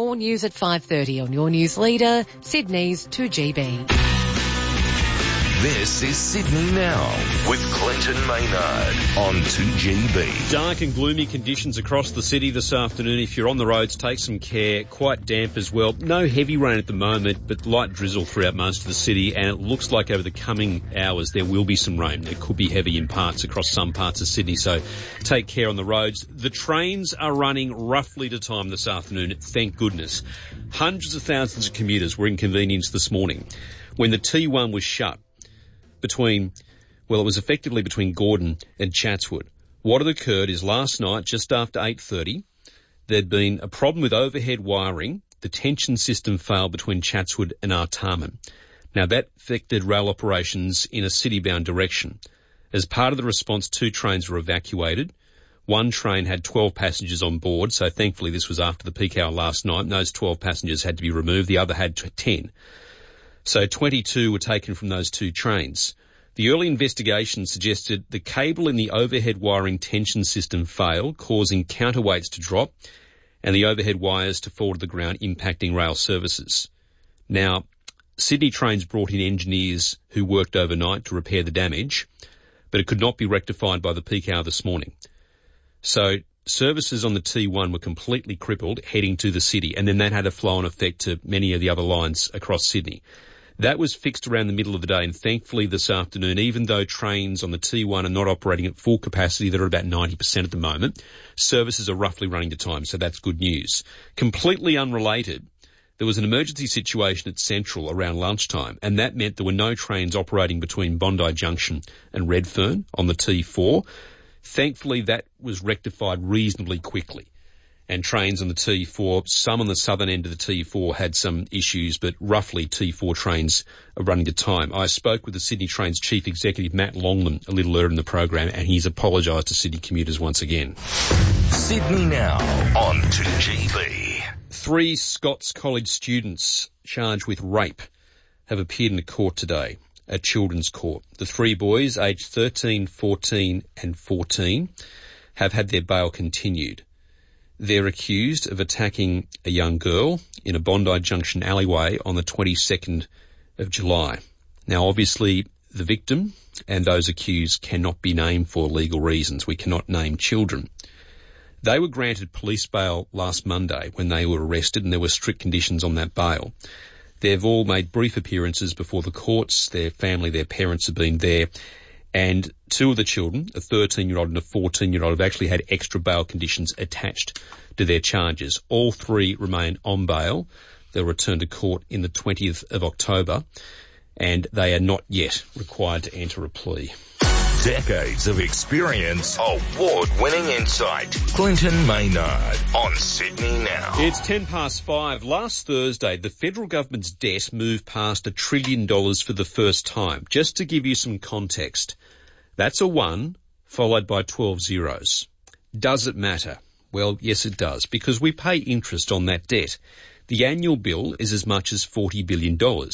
More news at 5:30 on your news leader, Sydney's 2GB. This is Sydney Now with Clinton Maynard on 2GB. Dark and gloomy conditions across the city this afternoon. If you're on the roads, take some care. Quite damp as well. No heavy rain at the moment, but light drizzle throughout most of the city. And it looks like over the coming hours there will be some rain. It could be heavy in parts across some parts of Sydney. So take care on the roads. The trains are running roughly to time this afternoon. Thank goodness. Hundreds of thousands of commuters were inconvenienced this morning when the T1 was shut. It was effectively between Gordon and Chatswood. What had occurred is last night, just after 8:30, there'd been a problem with overhead wiring. The tension system failed between Chatswood and Artarmon. Now, that affected rail operations in a city-bound direction. As part of the response, 2 trains were evacuated. One train had 12 passengers on board, so thankfully this was after the peak hour last night, and those 12 passengers had to be removed. The other had 10. So 22 were taken from those 2 trains. The early investigation suggested the cable in the overhead wiring tension system failed, causing counterweights to drop and the overhead wires to fall to the ground, impacting rail services. Now, Sydney Trains brought in engineers who worked overnight to repair the damage, but it could not be rectified by the peak hour this morning. So services on the T1 were completely crippled heading to the city, and then that had a flow-on effect to many of the other lines across Sydney. That was fixed around the middle of the day, and thankfully this afternoon, even though trains on the T1 are not operating at full capacity, they're at about 90% at the moment, services are roughly running to time, so that's good news. Completely unrelated, there was an emergency situation at Central around lunchtime, and that meant there were no trains operating between Bondi Junction and Redfern on the T4. Thankfully, that was rectified reasonably quickly. And trains on the T4, some on the southern end of the T4 had some issues, but roughly T4 trains are running to time. I spoke with the Sydney Trains Chief Executive, Matt Longman, a little earlier in the program, and he's apologised to Sydney commuters once again. Sydney Now on 2GB. 3 Scots College students charged with rape have appeared in the court today at Children's Court. The 3 boys, aged 13, 14 and 14, have had their bail continued. They're accused of attacking a young girl in a Bondi Junction alleyway on the 22nd of July. Now, obviously, the victim and those accused cannot be named for legal reasons. We cannot name children. They were granted police bail last Monday when they were arrested, and there were strict conditions on that bail. They've all made brief appearances before the courts. Their family, their parents have been there. And 2 of the children, a 13-year-old and a 14-year-old, have actually had extra bail conditions attached to their charges. All 3 remain on bail. They'll return to court in the 20th of October, and they are not yet required to enter a plea. Decades of experience, award-winning insight. Clinton Maynard on Sydney Now. It's 5:10. Last Thursday, the federal government's debt moved past $1 trillion for the first time. Just to give you some context, that's a 1 followed by 12 zeros. Does it matter? Well, yes, it does, because we pay interest on that debt. The annual bill is as much as $40 billion.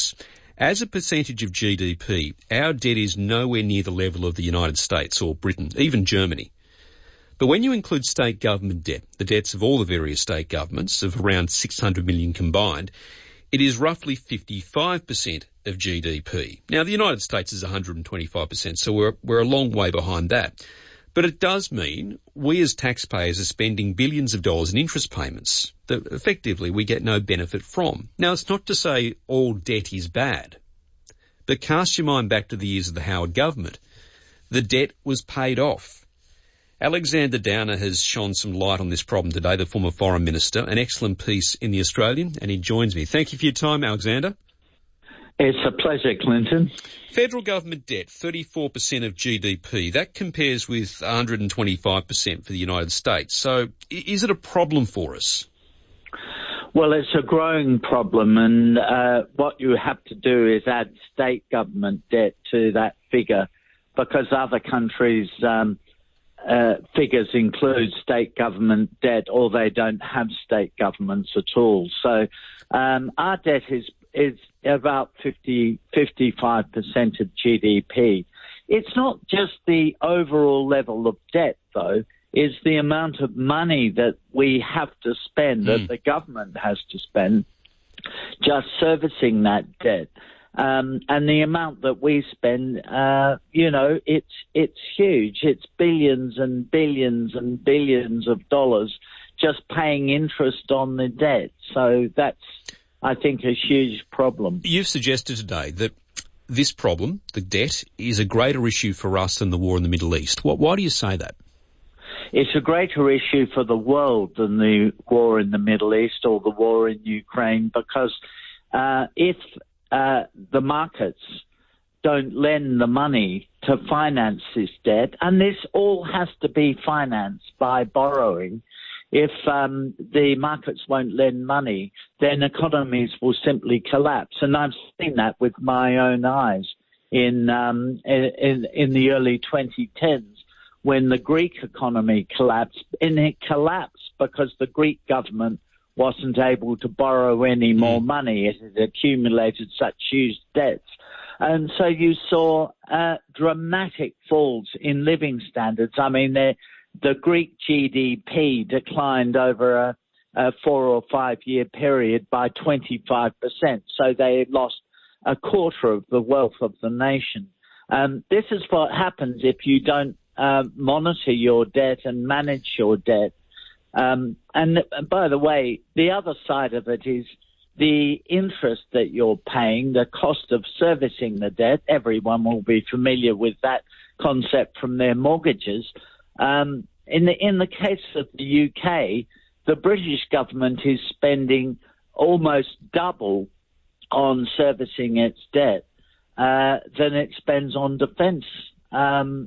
As a percentage of GDP, our debt is nowhere near the level of the United States or Britain, even Germany. But when you include state government debt, the debts of all the various state governments of around 600 million combined, it is roughly 55% of GDP. Now, the United States is 125%, so we're a long way behind that. But it does mean we as taxpayers are spending billions of dollars in interest payments that effectively we get no benefit from. Now, it's not to say all debt is bad, but cast your mind back to the years of the Howard government. The debt was paid off. Alexander Downer has shone some light on this problem today, the former Foreign Minister, an excellent piece in The Australian, and he joins me. Thank you for your time, Alexander. It's a pleasure, Clinton. Federal government debt, 34% of GDP. That compares with 125% for the United States. So is it a problem for us? Well, it's a growing problem, and what you have to do is add state government debt to that figure, because other countries' figures include state government debt, or they don't have state governments at all. So our debt is about 55% of GDP. It's not just the overall level of debt, though. is the amount of money that we have to spend, that the government has to spend, just servicing that debt. And the amount that we spend, it's huge. It's billions and billions and billions of dollars just paying interest on the debt. So that's, I think, a huge problem. You've suggested today that this problem, the debt, is a greater issue for us than the war in the Middle East. Why do you say that? It's a greater issue for the world than the war in the Middle East or the war in Ukraine, because if the markets don't lend the money to finance this debt, and this all has to be financed by borrowing. If the markets won't lend money, then economies will simply collapse. And I've seen that with my own eyes in the early 2010s when the Greek economy collapsed. And it collapsed because the Greek government wasn't able to borrow any more money. It had accumulated such huge debts. And so you saw dramatic falls in living standards. I mean, the Greek GDP declined over a 4 or 5 year period by 25%. So they lost a quarter of the wealth of the nation. This is what happens if you don't monitor your debt and manage your debt. And by the way, the other side of it is the interest that you're paying, the cost of servicing the debt. Everyone will be familiar with that concept from their mortgages. In the case of the UK, the British government is spending almost double on servicing its debt than it spends on defence. And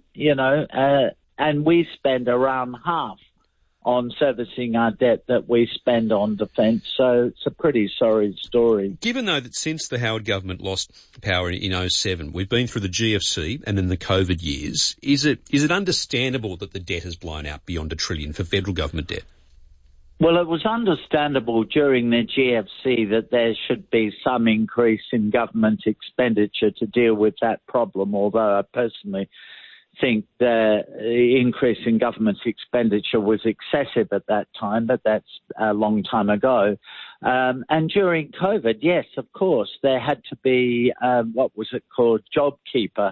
we spend around half on servicing our debt that we spend on defence. So it's a pretty sorry story. Given, though, that since the Howard government lost power in 2007, we've been through the GFC and then the COVID years, is it understandable that the debt has blown out beyond $1 trillion for federal government debt? Well, it was understandable during the GFC that there should be some increase in government expenditure to deal with that problem, although I personally think the increase in government expenditure was excessive at that time, but that's a long time ago. And during COVID, yes, of course, there had to be, JobKeeper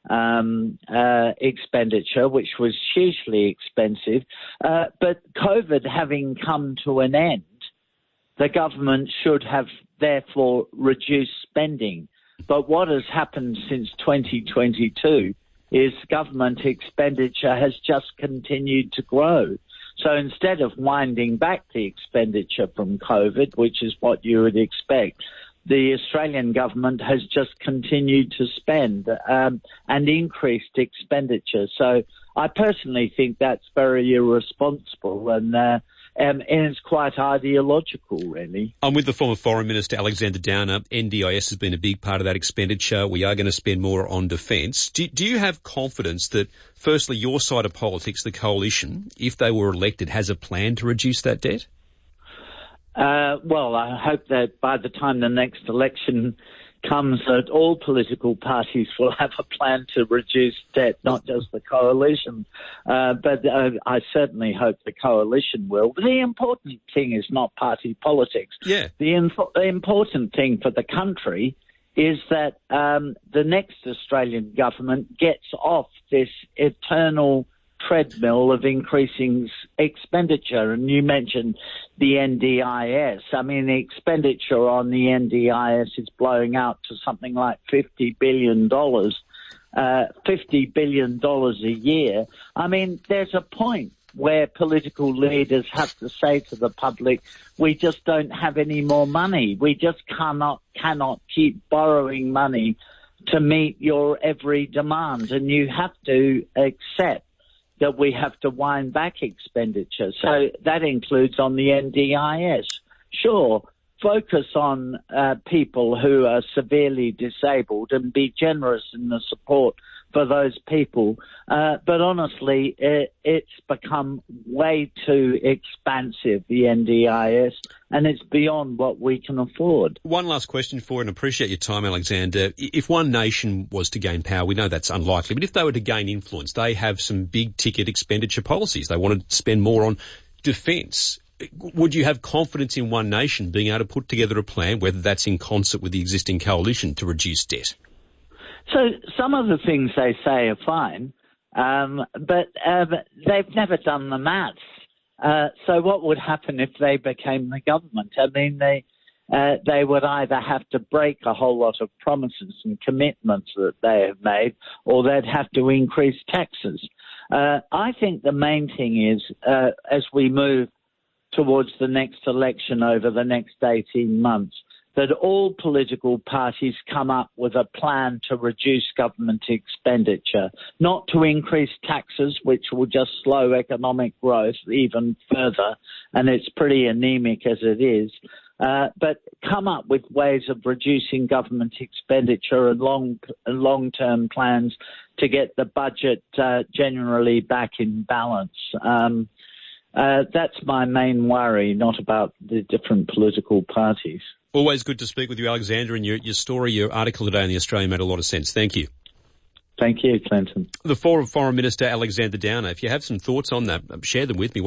expenditure, which was hugely expensive. But COVID having come to an end, the government should have therefore reduced spending. But what has happened since 2022 is government expenditure has just continued to grow. So instead of winding back the expenditure from COVID, which is what you would expect, the Australian government has just continued to spend and increased expenditure. So I personally think that's very irresponsible and it's quite ideological, really. I'm with the former Foreign Minister, Alexander Downer. NDIS has been a big part of that expenditure. We are going to spend more on defence. Do you have confidence that, firstly, your side of politics, the coalition, if they were elected, has a plan to reduce that debt? Well, I hope that by the time the next election comes that all political parties will have a plan to reduce debt, not just the coalition. But I certainly hope the coalition will. But the important thing is not party politics. Yeah. The important thing for the country is that the next Australian government gets off this eternal treadmill of increasing expenditure. And you mentioned the NDIS. I mean, the expenditure on the NDIS is blowing out to something like $50 billion. $50 billion a year. I mean, there's a point where political leaders have to say to the public, we just don't have any more money. We just cannot keep borrowing money to meet your every demand. And you have to accept that we have to wind back expenditure. So that includes on the NDIS. Sure, focus on people who are severely disabled and be generous in the support for those people. But honestly, it's become way too expansive, the NDIS, and it's beyond what we can afford. One last question for you, and appreciate your time, Alexander. If one nation was to gain power, we know that's unlikely, but if they were to gain influence, they have some big-ticket expenditure policies. They want to spend more on defence. Would you have confidence in one nation being able to put together a plan, whether that's in concert with the existing coalition, to reduce debt? So some of the things they say are fine, but they've never done the maths. So what would happen if they became the government? I mean, they would either have to break a whole lot of promises and commitments that they have made, or they'd have to increase taxes. I think the main thing is, as we move towards the next election over the next 18 months, that all political parties come up with a plan to reduce government expenditure, not to increase taxes, which will just slow economic growth even further, and it's pretty anemic as it is, but come up with ways of reducing government expenditure and long-term plans to get the budget generally back in balance. That's my main worry, not about the different political parties. Always good to speak with you, Alexander, and your story, your article today in The Australian made a lot of sense. Thank you. Thank you, Clinton. The Foreign Minister, Alexander Downer. If you have some thoughts on that, share them with me,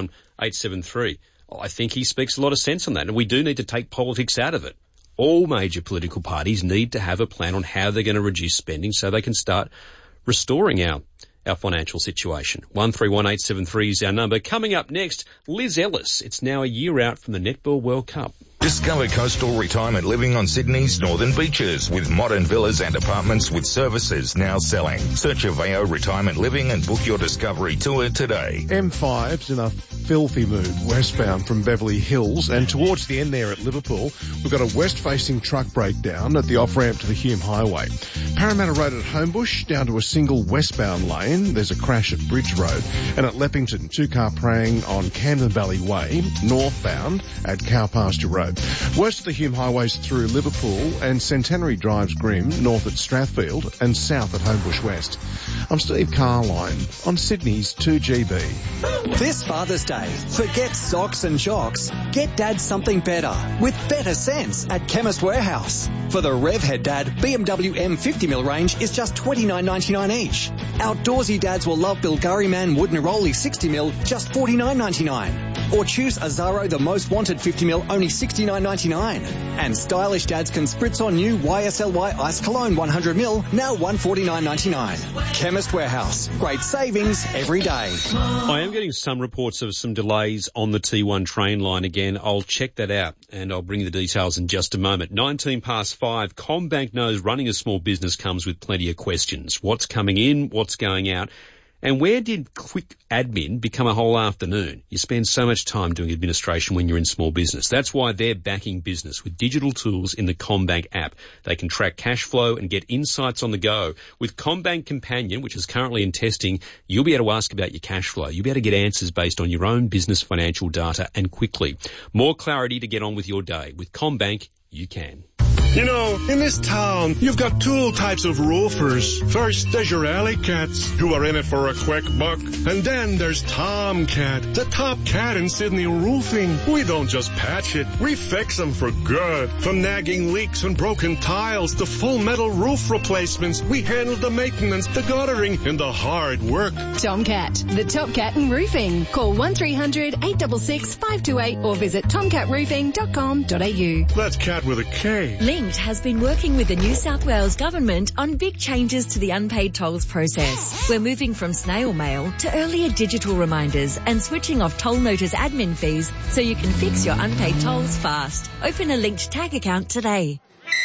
131873. I think he speaks a lot of sense on that, and we do need to take politics out of it. All major political parties need to have a plan on how they're going to reduce spending so they can start restoring our financial situation. 131873 is our number. Coming up next, Liz Ellis. It's now a year out from the Netball World Cup. Discover coastal retirement living on Sydney's northern beaches with modern villas and apartments with services now selling. Search Aveo Retirement Living and book your discovery tour today. M5's in a filthy mood westbound from Beverly Hills, and towards the end there at Liverpool, we've got a west-facing truck breakdown at the off-ramp to the Hume Highway. Parramatta Road at Homebush down to a single westbound lane. There's a crash at Bridge Road, and at Leppington, two-car praying on Camden Valley Way, northbound at Cow Pasture Road. West of the Hume Highways through Liverpool, and Centenary Drives Grim, north at Strathfield and south at Homebush West. I'm Steve Carline on Sydney's 2GB. This Father's Day, forget socks and jocks. Get Dad something better with better sense at Chemist Warehouse. For the Revhead Dad BMW M50mm range is just $29.99 each. Outdoorsy dads will love Bilgari Man Wood Neroli 60mm, just $49.99. Or choose Azaro the Most Wanted 50mm, only $69.99. And stylish dads can spritz on new YSLY Ice Cologne 100ml, now $149.99. Chemist Warehouse. Great savings every day. I am getting some reports of some delays on the T1 train line again. I'll check that out and I'll bring you the details in just a moment. 5:19. CommBank knows running a small business comes with plenty of questions. What's coming in? What's going out? And where did quick admin become a whole afternoon? You spend so much time doing administration when you're in small business. That's why they're backing business with digital tools in the CommBank app. They can track cash flow and get insights on the go. With CommBank Companion, which is currently in testing, you'll be able to ask about your cash flow. You'll be able to get answers based on your own business financial data and quickly. More clarity to get on with your day. With CommBank, you can. You know, in this town, you've got two types of roofers. First, there's your alley cats, who are in it for a quick buck. And then there's Tomcat, the top cat in Sydney roofing. We don't just patch it, we fix them for good. From nagging leaks and broken tiles to full metal roof replacements, we handle the maintenance, the guttering, and the hard work. Tomcat, the top cat in roofing. Call 1300 866 528 or visit tomcatroofing.com.au. That's cat with a K. Linked has been working with the New South Wales Government on big changes to the unpaid tolls process. We're moving from snail mail to earlier digital reminders and switching off toll notice admin fees so you can fix your unpaid tolls fast. Open a Linked Tag account today.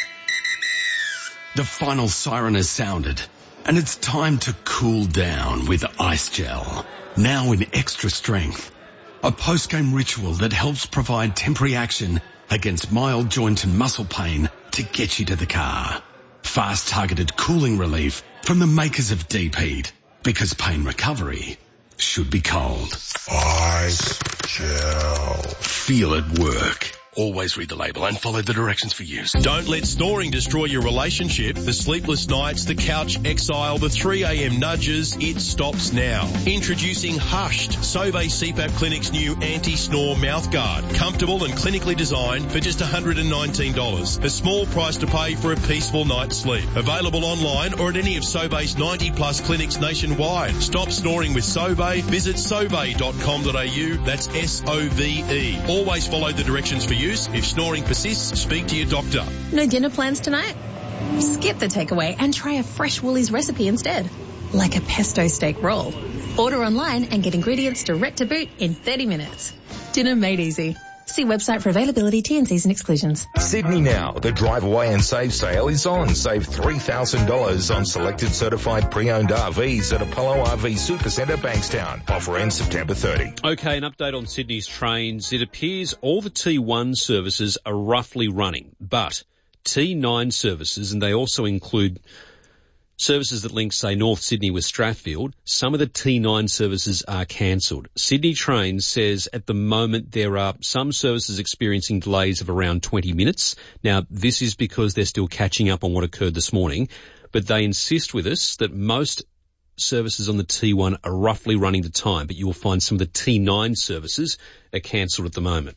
The final siren has sounded, and it's time to cool down with Ice Gel, now in extra strength. A post-game ritual that helps provide temporary action against mild joint and muscle pain to get you to the car. Fast targeted cooling relief from the makers of Deep Heat, because pain recovery should be cold. Ice Gel. Feel it work. Always read the label and follow the directions for use. Don't let snoring destroy your relationship. The sleepless nights, the couch exile, the 3 a.m. nudges, it stops now. Introducing Hushed, Sauvé CPAP Clinic's new anti-snore mouthguard. Comfortable and clinically designed for just $119. A small price to pay for a peaceful night's sleep. Available online or at any of Sauvé's 90 plus clinics nationwide. Stop snoring with Sauvé. Visit sauvé.com.au. That's S-O-V-E. Always follow the directions for use. If snoring persists, speak to your doctor. No dinner plans tonight? Skip the takeaway and try a fresh Woolies recipe instead, like a pesto steak roll. Order online and get ingredients direct to boot in 30 minutes. Dinner made easy. See website for availability, T&Cs and exclusions. Sydney Now, the Drive Away and Save sale is on. Save $3,000 on selected certified pre-owned RVs at Apollo RV Supercentre, Bankstown. Offer ends September 30. Okay, an update on Sydney's trains. It appears all the T1 services are roughly running, but T9 services, and they also include services that link, say, North Sydney with Strathfield, some of the T9 services are cancelled. Sydney Trains says at the moment there are some services experiencing delays of around 20 minutes. Now, this is because they're still catching up on what occurred this morning, but they insist with us that most services on the T1 are roughly running to time, but you will find some of the T9 services are cancelled at the moment.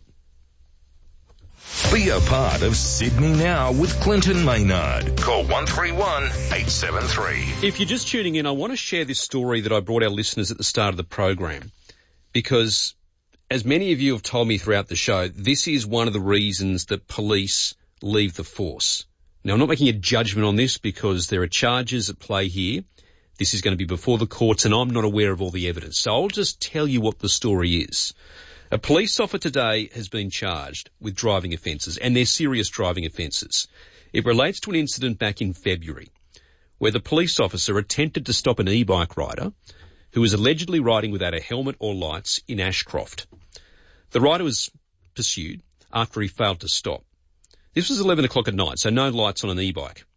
Be a part of Sydney Now with Clinton Maynard. Call 131-873. If you're just tuning in, I want to share this story that I brought our listeners at the start of the program, because as many of you have told me throughout the show, this is one of the reasons that police leave the force. Now, I'm not making a judgment on this because there are charges at play here. This is going to be before the courts and I'm not aware of all the evidence. So I'll just tell you what the story is. A police officer today has been charged with driving offences, and they're serious driving offences. It relates to an incident back in February where the police officer attempted to stop an e-bike rider who was allegedly riding without a helmet or lights in Ashcroft. The rider was pursued after he failed to stop. This was 11 o'clock at night, so no lights on an e-bike.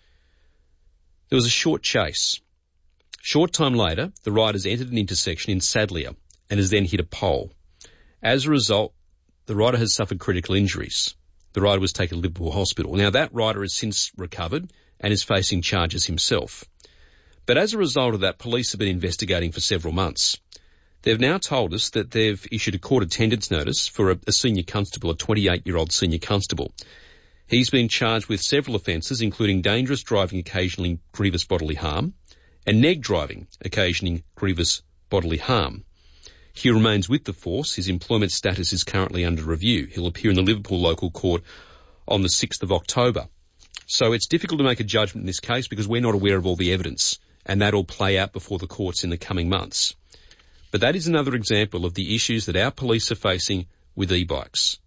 There was a short chase. Short time later, the riders entered an intersection in Sadleir and has then hit a pole. As a result, the rider has suffered critical injuries. The rider was taken to Liverpool Hospital. Now, that rider has since recovered and is facing charges himself. But as a result of that, police have been investigating for several months. They've now told us that they've issued a court attendance notice for a senior constable, a 28-year-old senior constable. He's been charged with several offences, including dangerous driving occasioning grievous bodily harm and neg driving occasioning grievous bodily harm. He remains with the force. His employment status is currently under review. He'll appear in the Liverpool local court on the 6th of October. So it's difficult to make a judgment in this case because we're not aware of all the evidence, and that'll play out before the courts in the coming months. But that is another example of the issues that our police are facing with e-bikes.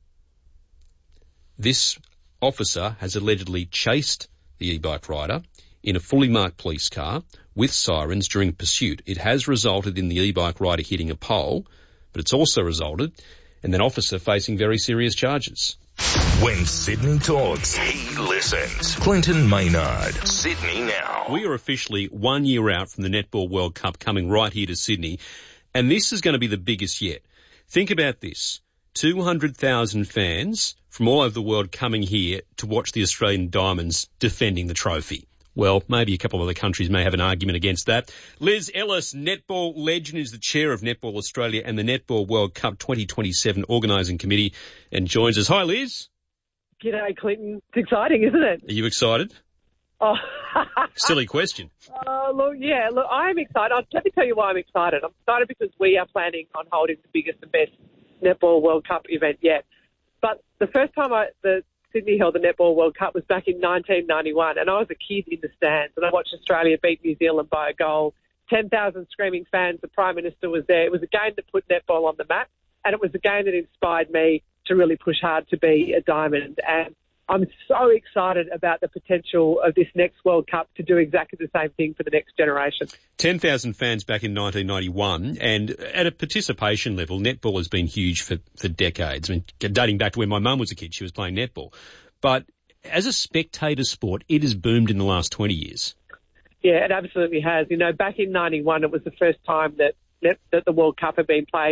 This officer has allegedly chased the e-bike rider in a fully marked police car with sirens during a pursuit. It has resulted in the e-bike rider hitting a pole, but it's also resulted in an officer facing very serious charges. When Sydney talks, he listens. Clinton Maynard, Sydney Now. We are officially 1 year out from the Netball World Cup coming right here to Sydney, and this is going to be the biggest yet. Think about this. 200,000 fans from all over the world coming here to watch the Australian Diamonds defending the trophy. Well, maybe a couple of other countries may have an argument against that. Liz Ellis, netball legend, is the chair of Netball Australia and the Netball World Cup 2027 organising committee and joins us. Hi, Liz. G'day, Clinton. It's exciting, isn't it? Are you excited? Oh, silly question. Look, I am excited. Let me tell you why I'm excited. I'm excited because we are planning on holding the biggest and best Netball World Cup event yet. But the first time the Sydney held the Netball World Cup was back in 1991, and I was a kid in the stands, and I watched Australia beat New Zealand by a goal. 10,000 screaming fans, the Prime Minister was there. It was a game that put netball on the map, and it was a game that inspired me to really push hard to be a Diamond. And I'm so excited about the potential of this next World Cup to do exactly the same thing for the next generation. 10,000 fans back in 1991, and at a participation level, netball has been huge for decades. I mean, dating back to when my mum was a kid, she was playing netball. But as a spectator sport, it has boomed in the last 20 years. Yeah, it absolutely has. You know, back in 91, it was the first time that the World Cup had been played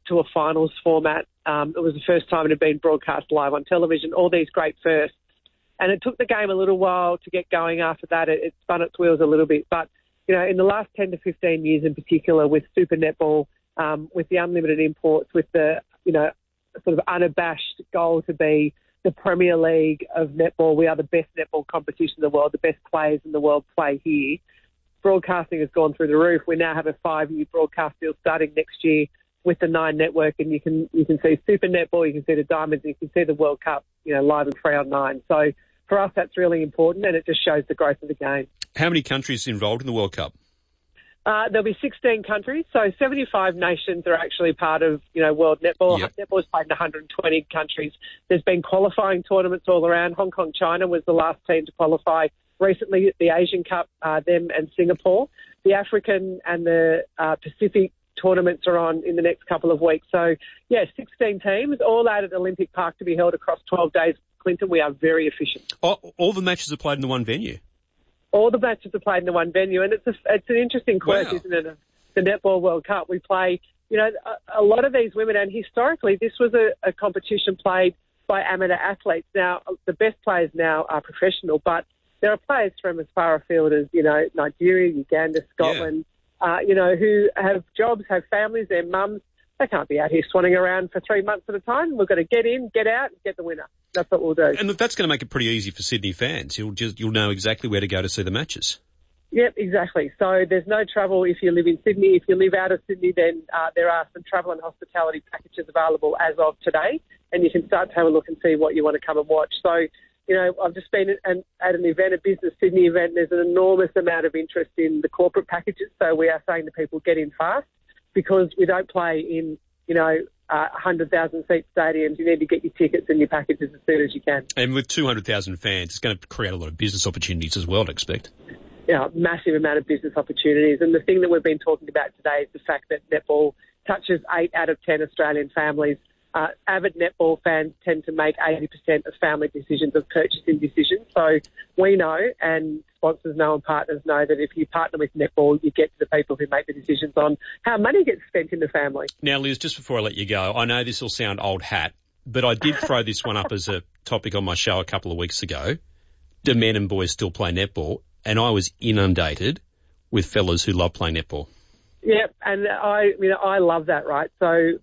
to a finals format. It was the first time it had been broadcast live on television, all these great firsts. And it took the game a little while to get going after that. It spun its wheels a little bit. But, in the last 10 to 15 years in particular, with Super Netball, with the unlimited imports, with the, sort of unabashed goal to be the Premier League of netball, we are the best netball competition in the world, the best players in the world play here. Broadcasting has gone through the roof. We now have a 5-year broadcast deal starting next year with the Nine Network, and you can see Super Netball, you can see the Diamonds, and you can see the World Cup, live and free on Nine. So for us, that's really important, and it just shows the growth of the game. How many countries involved in the World Cup? There'll be 16 countries, so 75 nations are actually part of, World Netball. Yep. Netball is played in 120 countries. There's been qualifying tournaments all around. Hong Kong, China was the last team to qualify. Recently, the Asian Cup, them and Singapore. The African and the Pacific tournaments are on in the next couple of weeks. So, 16 teams, all out at Olympic Park to be held across 12 days. Clinton, we are very efficient. All the matches are played in the one venue? All the matches are played in the one venue, and it's an interesting quirk, isn't it, the Netball World Cup. We play, a lot of these women, and historically this was a competition played by amateur athletes. Now, the best players now are professional, but there are players from as far afield as, Nigeria, Uganda, Scotland, who have jobs, have families, their mums. They can't be out here swanning around for 3 months at a time. We've got to get in, get out, and get the winner. That's what we'll do. And look, that's going to make it pretty easy for Sydney fans. You'll know exactly where to go to see the matches. Yep, exactly. So there's no travel if you live in Sydney. If you live out of Sydney, then there are some travel and hospitality packages available as of today, and you can start to have a look and see what you want to come and watch. So, I've just been at an event, a Business Sydney event. There's an enormous amount of interest in the corporate packages. So we are saying to people, get in fast, because we don't play in, 100,000 seat stadiums. You need to get your tickets and your packages as soon as you can. And with 200,000 fans, it's going to create a lot of business opportunities as well, I'd expect. Massive amount of business opportunities. And the thing that we've been talking about today is the fact that netball touches 8 out of 10 Australian families. Avid netball fans tend to make 80% of family decisions, of purchasing decisions. So we know, and sponsors know and partners know, that if you partner with netball, you get to the people who make the decisions on how money gets spent in the family. Now, Liz, just before I let you go, I know this will sound old hat, but I did throw this one up as a topic on my show a couple of weeks ago. Do men and boys still play netball? And I was inundated with fellas who love playing netball. Yep, and I love that, right? So,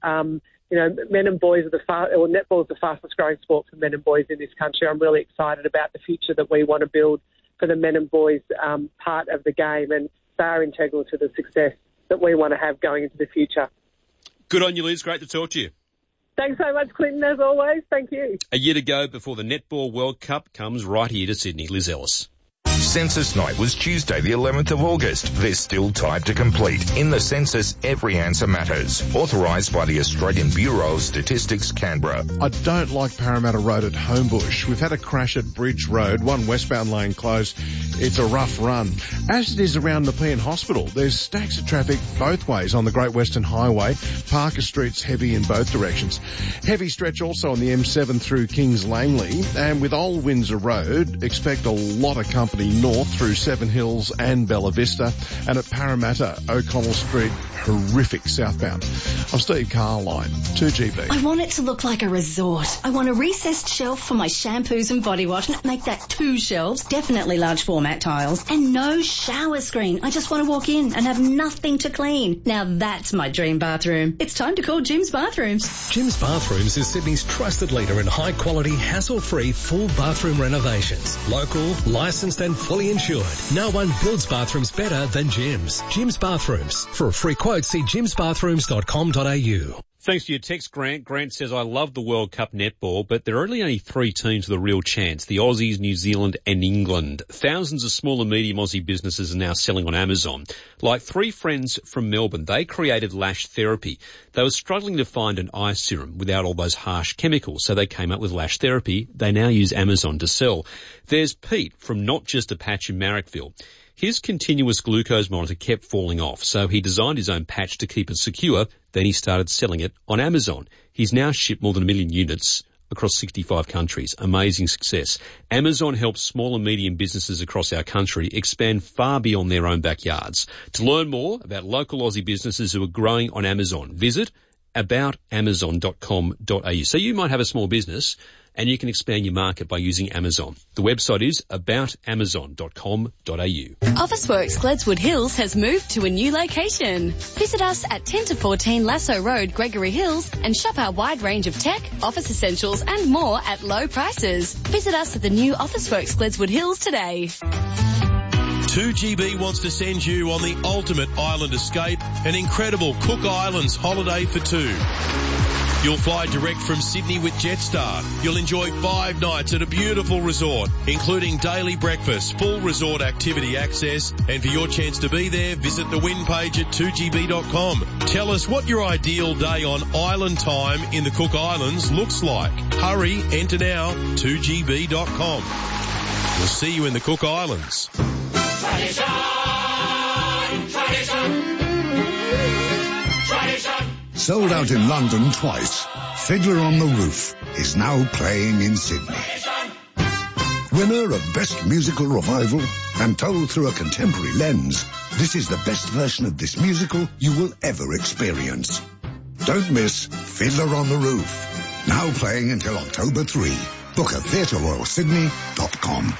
men and boys netball is the fastest growing sport for men and boys in this country. I'm really excited about the future that we want to build for the men and boys part of the game, and they are integral to the success that we want to have going into the future. Good on you, Liz. Great to talk to you. Thanks so much, Clinton, as always. Thank you. A year to go before the Netball World Cup comes right here to Sydney. Liz Ellis. Census night was Tuesday, the 11th of August. There's still time to complete. In the census, every answer matters. Authorised by the Australian Bureau of Statistics, Canberra. I don't like Parramatta Road at Homebush. We've had a crash at Bridge Road, one westbound lane closed. It's a rough run. As it is around Nepean Hospital, there's stacks of traffic both ways on the Great Western Highway. Parker Street's heavy in both directions. Heavy stretch also on the M7 through Kings Langley. And with Old Windsor Road, expect a lot of company north through Seven Hills and Bella Vista, and at Parramatta, O'Connell Street, horrific southbound. I'm Steve Carline, 2GB. I want it to look like a resort. I want a recessed shelf for my shampoos and body wash. Make that 2 shelves, definitely large format tiles, and no shower screen. I just want to walk in and have nothing to clean. Now that's my dream bathroom. It's time to call Jim's Bathrooms. Jim's Bathrooms is Sydney's trusted leader in high quality, hassle-free full bathroom renovations. Local, licensed and fully insured. No one builds bathrooms better than Jim's. Jim's Bathrooms. For a free quote, see jimsbathrooms.com.au. Thanks for your text, Grant. Grant says, I love the World Cup netball, but there are only 3 teams with a real chance, the Aussies, New Zealand and England. Thousands of small and medium Aussie businesses are now selling on Amazon. Like 3 friends from Melbourne, they created Lash Therapy. They were struggling to find an eye serum without all those harsh chemicals, so they came up with Lash Therapy. They now use Amazon to sell. There's Pete from Not Just a Patch in Marrickville. His continuous glucose monitor kept falling off, so he designed his own patch to keep it secure. Then he started selling it on Amazon. He's now shipped more than 1 million units across 65 countries. Amazing success. Amazon helps small and medium businesses across our country expand far beyond their own backyards. To learn more about local Aussie businesses who are growing on Amazon, visit aboutamazon.com.au. So you might have a small business and you can expand your market by using Amazon. The website is aboutamazon.com.au. Officeworks Gledswood Hills has moved to a new location. Visit us at 10 to 14 Lasso Road, Gregory Hills, and shop our wide range of tech, office essentials and more at low prices. Visit us at the new Officeworks Gledswood Hills today. 2GB wants to send you on the ultimate island escape, an incredible Cook Islands holiday for two. You'll fly direct from Sydney with Jetstar. You'll enjoy 5 nights at a beautiful resort, including daily breakfast, full resort activity access, and for your chance to be there, visit the win page at 2gb.com. Tell us what your ideal day on island time in the Cook Islands looks like. Hurry, enter now, 2gb.com. We'll see you in the Cook Islands. Tradition, tradition, tradition. Sold out in London twice, Fiddler on the Roof is now playing in Sydney. Winner of Best Musical Revival and told through a contemporary lens, this is the best version of this musical you will ever experience. Don't miss Fiddler on the Roof, now playing until October 3. Book at theatreroyalsydney.com.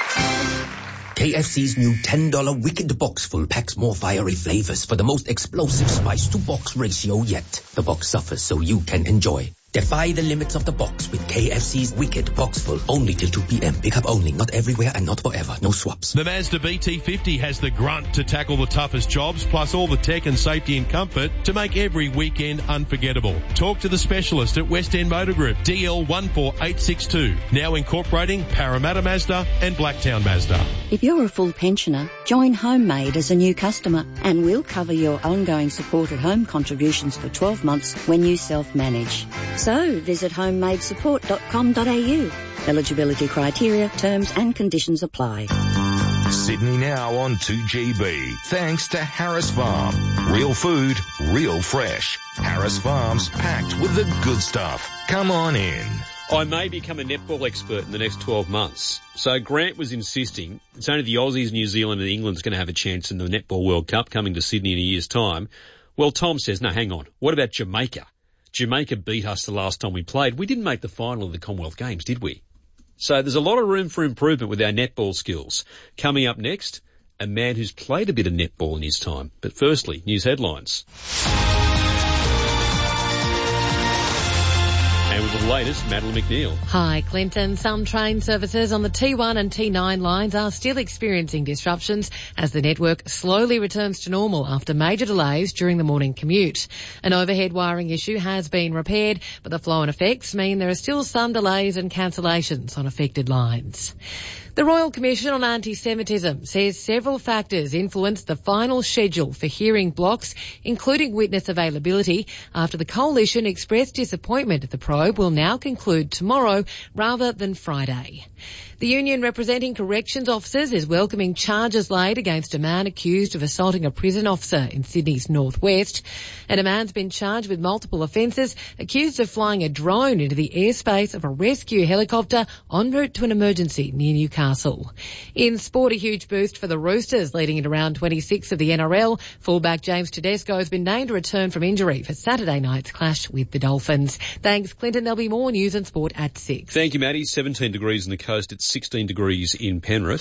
KFC's new $10 Wicked Box full packs more fiery flavors for the most explosive spice-to-box ratio yet. The box suffers so you can enjoy. Defy the limits of the box with KFC's Wicked Box Full, only till 2 p.m. Pick up only, not everywhere and not forever. No swaps. The Mazda BT50 has the grunt to tackle the toughest jobs, plus all the tech and safety and comfort to make every weekend unforgettable. Talk to the specialist at West End Motor Group, DL 14862, now incorporating Parramatta Mazda and Blacktown Mazda. If you're a full pensioner, join Homemade as a new customer and we'll cover your ongoing support at home contributions for 12 months when you self-manage. So visit homemadesupport.com.au. Eligibility criteria, terms and conditions apply. Sydney now on 2GB. Thanks to Harris Farm. Real food, real fresh. Harris Farm's packed with the good stuff. Come on in. I may become a netball expert in the next 12 months. So Grant was insisting it's only the Aussies, New Zealand and England's going to have a chance in the Netball World Cup coming to Sydney in a year's time. Well, Tom says, no, hang on. What about Jamaica? Jamaica beat us the last time we played. We didn't make the final of the Commonwealth Games, did we? So there's a lot of room for improvement with our netball skills. Coming up next, a man who's played a bit of netball in his time. But firstly, news headlines. And with the latest, Madeline McNeil. Hi, Clinton. Some train services on the T1 and T9 lines are still experiencing disruptions as the network slowly returns to normal after major delays during the morning commute. An overhead wiring issue has been repaired, but the flow and effects mean there are still some delays and cancellations on affected lines. The Royal Commission on Anti-Semitism says several factors influenced the final schedule for hearing blocks, including witness availability, after the coalition expressed disappointment the probe will now conclude tomorrow rather than Friday. The union representing corrections officers is welcoming charges laid against a man accused of assaulting a prison officer in Sydney's northwest. And a man's been charged with multiple offences, accused of flying a drone into the airspace of a rescue helicopter en route to an emergency near Newcastle. In sport, a huge boost for the Roosters leading into round 26 of the NRL. Fullback James Tedesco has been named to return from injury for Saturday night's clash with the Dolphins. Thanks, Clinton. There'll be more news and sport at 6. Thank you, Maddie. 17 degrees on the coast. It's 16 degrees in Penrith.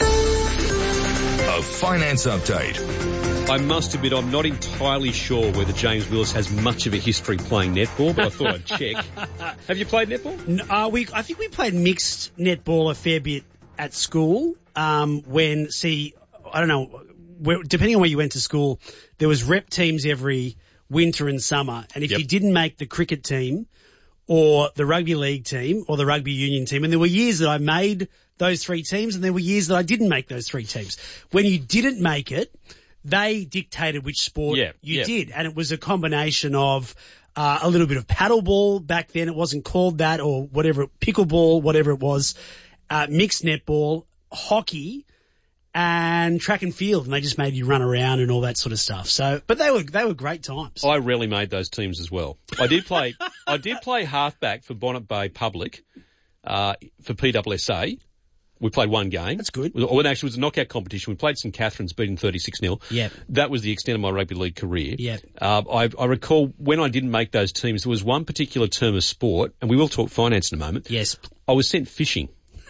A finance update. I must admit I'm not entirely sure whether James Willis has much of a history playing netball, but I thought I'd check. Have you played netball? I think we played mixed netball a fair bit at school. I don't know, depending on where you went to school, there was rep teams every winter and summer. And if you didn't make the cricket team or the rugby league team or the rugby union team, and there were years that I made those 3 teams and there were years that I didn't make those 3 teams. When you didn't make it, they dictated which sport you did. And it was a combination of a little bit of paddleball back then. It wasn't called that, or whatever, pickleball, whatever it was, mixed netball, hockey, and track and field. And they just made you run around and all that sort of stuff. So, but they were great times. I rarely made those teams as well. I did play halfback for Bonnet Bay Public, for PWSA. We played one game. That's good. Well, actually, it was a knockout competition. We played St Catherine's, beating 36-0. Yeah. That was the extent of my rugby league career. Yeah. I recall when I didn't make those teams, there was one particular term of sport, and we will talk finance in a moment. Yes. I was sent fishing.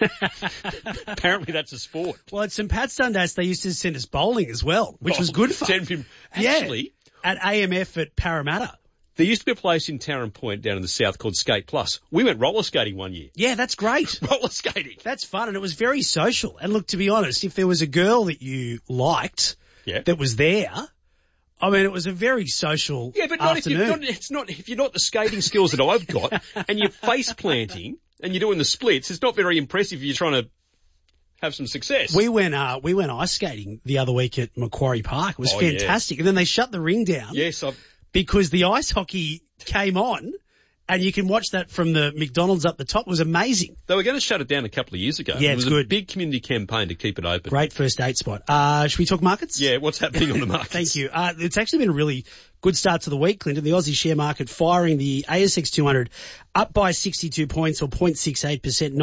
Apparently that's a sport. Well, at St Pat's Dundas, they used to send us bowling as well, which was good fun. Actually, at AMF at Parramatta. There used to be a place in Tarrant Point down in the south called Skate Plus. We went roller skating one year. Yeah, that's great. Roller skating. That's fun, and it was very social. And look, to be honest, if there was a girl that you liked that was there, I mean, it was a very social but afternoon. If you're not the skating skills that I've got, and you're face planting and you're doing the splits, it's not very impressive if you're trying to have some success. We went ice skating the other week at Macquarie Park. It was fantastic. And then they shut the ring down. Yes, because the ice hockey came on, and you can watch that from the McDonald's up the top. It was amazing. They were going to shut it down a couple of years ago. Yeah, it was it's good. A big community campaign to keep it open. Great first date spot. Should we talk markets? Yeah, what's happening on the markets? Thank you. It's actually been a really good start to the week, Clinton. The Aussie share market firing, the ASX 200 up by 62 points or 0.68%,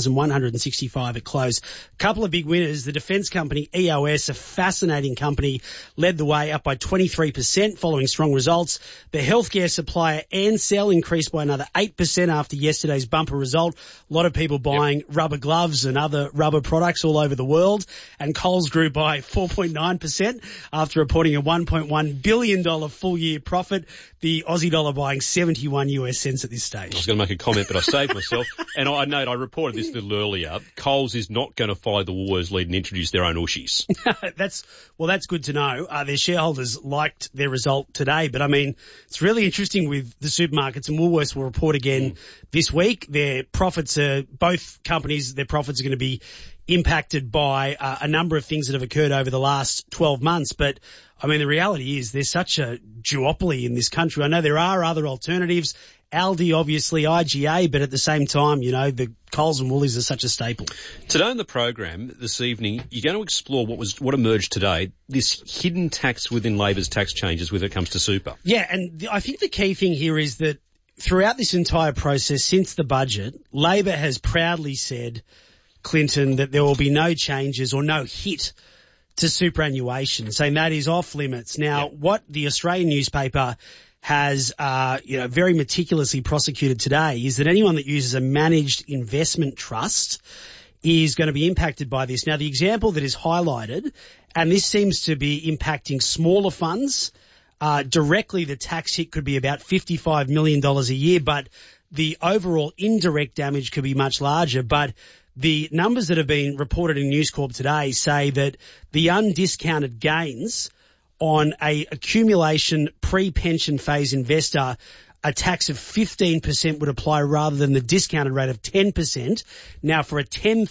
9,165 at close. Couple of big winners. The defence company EOS, a fascinating company, led the way up by 23% following strong results. The healthcare supplier Ansell increased by another 8% after yesterday's bumper result. A lot of people buying rubber gloves and other rubber products all over the world. And Coles grew by 4.9% after reporting a $1.1 billion full-year profit. The Aussie dollar buying 71 US cents at this stage. I was going to make a comment, but I saved myself. And I reported this a little earlier. Coles is not going to follow the Woolworths lead and introduce their own Ooshies. That's good to know. Their shareholders liked their result today, but I mean, it's really interesting with the supermarkets, and Woolworths will report again this week. Their profits both companies, their profits are going to be impacted by a number of things that have occurred over the last 12 months. But I mean, the reality is there's such a duopoly in this country. I know there are other alternatives. Aldi, obviously, IGA, but at the same time, you know, the Coles and Woolies are such a staple. Today on the program, this evening, you're going to explore what emerged today, this hidden tax within Labor's tax changes when it comes to super. Yeah, and I think the key thing here is that throughout this entire process, since the budget, Labor has proudly said, Clinton, that there will be no changes or no hit to superannuation, saying that is off limits. Now, what the Australian newspaper has, very meticulously prosecuted today is that anyone that uses a managed investment trust is going to be impacted by this. Now, the example that is highlighted, and this seems to be impacting smaller funds, directly the tax hit could be about $55 million a year, but the overall indirect damage could be much larger. But the numbers that have been reported in News Corp today say that the undiscounted gains on a accumulation pre-pension phase investor, a tax of 15% would apply rather than the discounted rate of 10%. Now, for a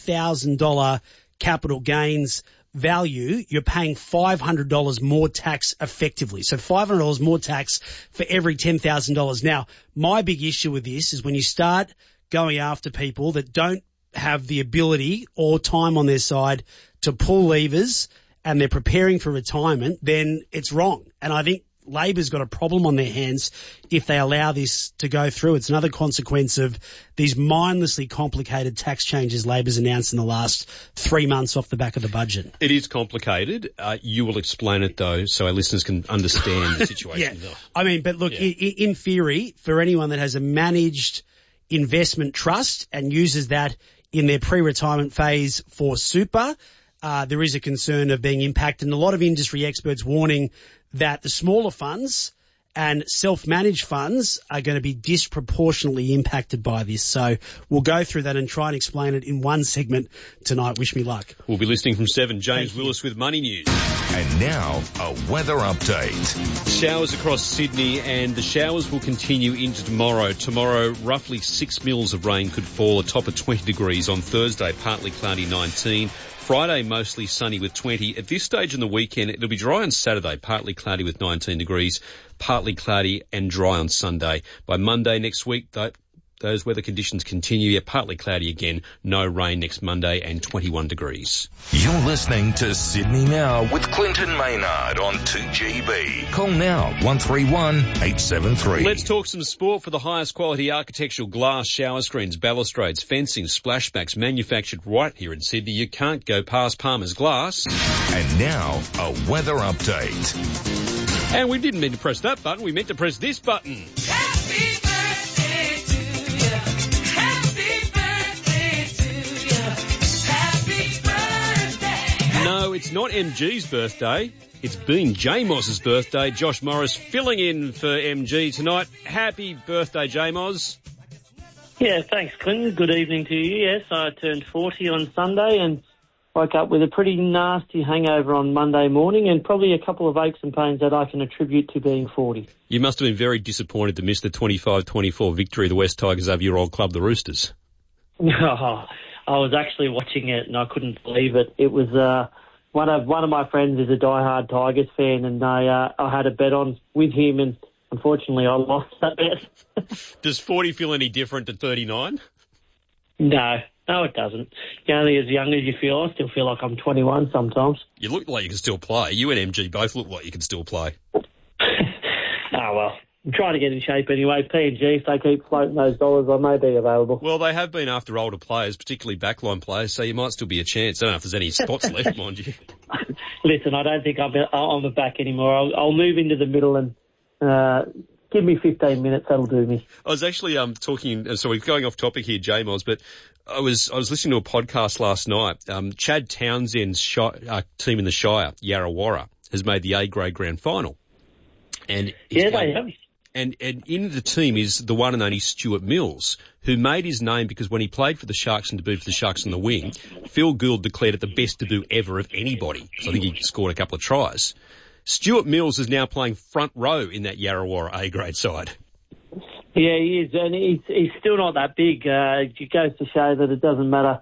$10,000 capital gains value, you're paying $500 more tax effectively. So $500 more tax for every $10,000. Now, my big issue with this is when you start going after people that don't have the ability or time on their side to pull levers and they're preparing for retirement, then it's wrong. And I think Labor's got a problem on their hands if they allow this to go through. It's another consequence of these mindlessly complicated tax changes Labor's announced in the last 3 months off the back of the budget. It is complicated. You will explain it, though, so our listeners can understand the situation. Yeah. I mean, but look, in theory, for anyone that has a managed investment trust and uses that in their pre-retirement phase for super, there is a concern of being impacted. And a lot of industry experts warning that the smaller funds and self-managed funds are going to be disproportionately impacted by this. So we'll go through that and try and explain it in one segment tonight. Wish me luck. We'll be listening from 7. James Willis with Money News. And now, a weather update. Showers across Sydney, and the showers will continue into tomorrow. Tomorrow, roughly 6 mils of rain could fall, a top of 20 degrees. On Thursday, partly cloudy, 19. Friday, mostly sunny with 20. At this stage in the weekend, it'll be dry on Saturday, partly cloudy with 19 degrees, partly cloudy and dry on Sunday. By Monday next week, though, those weather conditions continue. Yeah, partly cloudy again, no rain next Monday and 21 degrees. You're listening to Sydney Now with Clinton Maynard on 2GB. Call now, 131 873. Let's talk some sport for the highest quality architectural glass, shower screens, balustrades, fencing, splashbacks manufactured right here in Sydney. You can't go past Palmer's Glass. And now, a weather update. And we didn't mean to press that button, we meant to press this button. Happy birthday to you. Happy birthday to you. Happy birthday. No, it's not MG's birthday. It's been J-Moz's birthday. Josh Morris filling in for MG tonight. Happy birthday, J-Moz. Yeah, thanks, Clinton. Good evening to you. Yes, I turned 40 on Sunday and woke up with a pretty nasty hangover on Monday morning and probably a couple of aches and pains that I can attribute to being 40. You must have been very disappointed to miss the 25-24 victory of the West Tigers over your old club, the Roosters. I was actually watching it and I couldn't believe it. It was one of my friends is a diehard Tigers fan and I had a bet on with him and unfortunately I lost that bet. Does 40 feel any different to 39? No, it doesn't. You're only as young as you feel. I still feel like I'm 21 sometimes. You look like you can still play. You and MG both look like you can still play. Well, I'm trying to get in shape anyway. P&G, if they keep floating those dollars, I may be available. Well, they have been after older players, particularly backline players, so you might still be a chance. I don't know if there's any spots left, mind you. Listen, I don't think I'm the back anymore. I'll move into the middle and give me 15 minutes. That'll do me. I was actually talking, so we're going off topic here, J-Moz, but I was listening to a podcast last night. Chad Townsend's team in the Shire, Yarrawarra, has made the A-grade grand final. And yeah, they have. And in the team is the one and only Stuart Mills, who made his name because when he played for the Sharks and debuted for the Sharks on the wing, Phil Gould declared it the best debut ever of anybody. So I think he scored a couple of tries. Stuart Mills is now playing front row in that Yarrawarra A-grade side. Yeah, he is, and he's still not that big. It goes to show that it doesn't matter.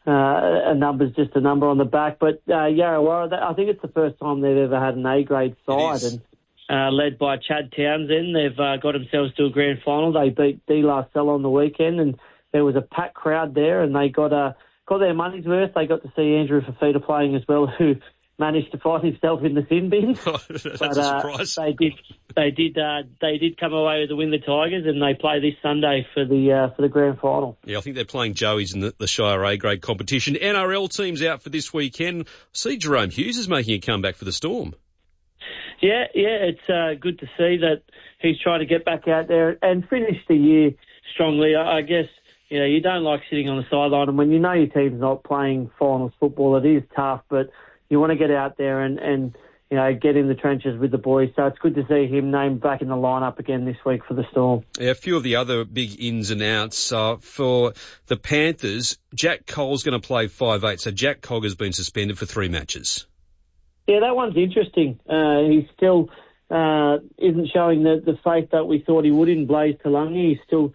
A number's just a number on the back. But Yarrawarra, I think it's the first time they've ever had an A-grade side, and led by Chad Townsend. They've got themselves to a grand final. They beat De La Salle on the weekend, and there was a packed crowd there, and they got their money's worth. They got to see Andrew Fafita playing as well, who managed to find himself in the sin bin. That's a surprise. They did come away with the win, the Tigers, and they play this Sunday for the grand final. Yeah, I think they're playing Joey's in the Shire A-grade competition. NRL teams out for this weekend. I see Jerome Hughes is making a comeback for the Storm. Yeah, it's good to see that he's trying to get back out there and finish the year strongly. I guess, you don't like sitting on the sideline, and when you know your team's not playing finals football, it is tough, but you want to get out there and get in the trenches with the boys. So it's good to see him named back in the lineup again this week for the Storm. Yeah, a few of the other big ins and outs. For the Panthers, Jack Cole's going to play 5'8", so Jack Cogg has been suspended for 3 matches. Yeah, that one's interesting. He still isn't showing the faith that we thought he would in Blaise Talangi. He's still,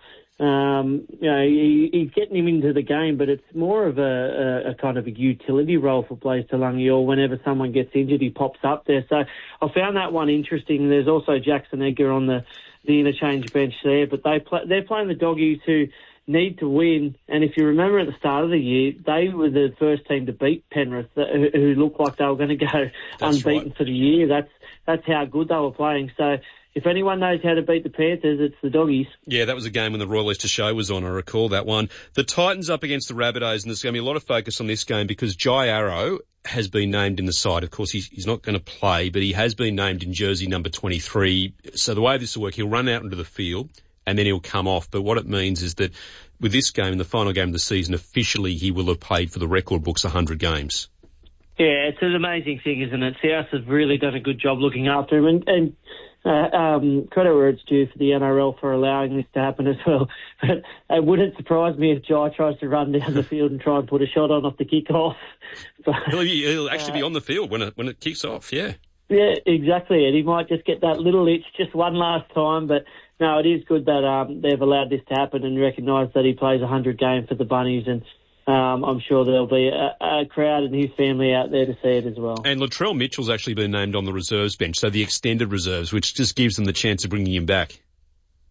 he's getting him into the game, but it's more of a kind of a utility role for Blaise Talangi, or whenever someone gets injured, he pops up there. So I found that one interesting. There's also Jackson Edgar on the interchange bench there, but they're playing the Doggies who need to win, and if you remember at the start of the year, they were the first team to beat Penrith, who looked like they were going to go unbeaten for the year. That's how good they were playing. So if anyone knows how to beat the Panthers, it's the Doggies. Yeah, that was a game when the Royal Leicester Show was on. I recall that one. The Titans up against the Rabbitohs, and there's going to be a lot of focus on this game because Jai Arrow has been named in the side. Of course, he's not going to play, but he has been named in jersey number 23. So the way this will work, he'll run out into the field and then he'll come off. But what it means is that with this game, the final game of the season, officially he will have played for the record books 100 games. Yeah, it's an amazing thing, isn't it? South has really done a good job looking after him, and credit where it's due for the NRL for allowing this to happen as well. But it wouldn't surprise me if Jai tries to run down the field and try and put a shot on off the kick-off. But, he'll actually be on the field when it kicks off, yeah. Yeah, exactly, and he might just get that little itch just one last time, but no, it is good that they've allowed this to happen and recognise that he plays 100 games for the Bunnies, and I'm sure there'll be a crowd and his family out there to see it as well. And Latrell Mitchell's actually been named on the reserves bench, so the extended reserves, which just gives them the chance of bringing him back.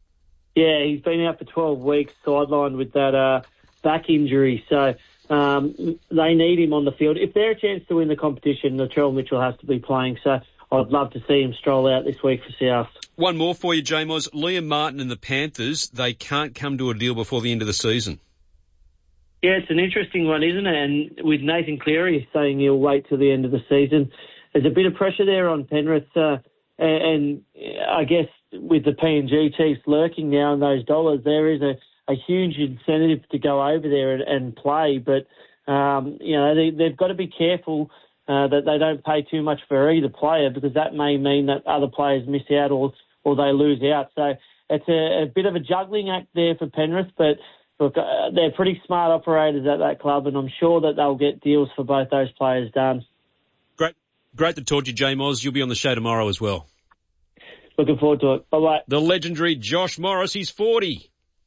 Yeah, he's been out for 12 weeks, sidelined with that back injury. So they need him on the field. If they're a chance to win the competition, Latrell Mitchell has to be playing. So I'd love to see him stroll out this week for South. One more for you, J-Moz. Liam Martin and the Panthers, they can't come to a deal before the end of the season. Yeah, it's an interesting one, isn't it? And with Nathan Cleary saying he'll wait till the end of the season, there's a bit of pressure there on Penrith. And I guess with the PNG Chiefs lurking now in those dollars, there is a huge incentive to go over there and play. But, they've got to be careful that they don't pay too much for either player, because that may mean that other players miss out or they lose out. So it's a bit of a juggling act there for Penrith, but look, they're pretty smart operators at that club, and I'm sure that they'll get deals for both those players done. Great to talk to you, J-Moz. You'll be on the show tomorrow as well. Looking forward to it. Bye-bye. The legendary Josh Morris, he's 40.